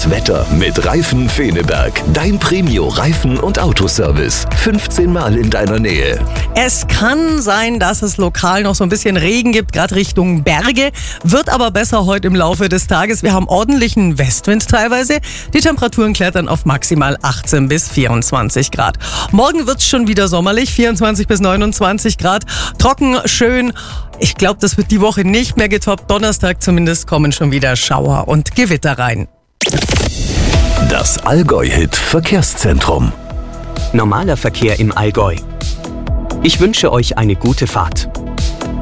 Das Wetter mit Reifen Feneberg. Dein Premio Reifen- und Autoservice. 15 Mal in deiner Nähe. Es kann sein, dass es lokal noch so ein bisschen Regen gibt, gerade Richtung Berge. Wird aber besser heute im Laufe des Tages. Wir haben ordentlichen Westwind teilweise. Die Temperaturen klettern auf maximal 18 bis 24 Grad. Morgen wird es schon wieder sommerlich, 24 bis 29 Grad. Trocken, schön. Ich glaube, das wird die Woche nicht mehr getoppt. Donnerstag zumindest kommen schon wieder Schauer und Gewitter rein. Das Allgäu-Hit Verkehrszentrum. Normaler Verkehr im Allgäu. Ich wünsche euch eine gute Fahrt.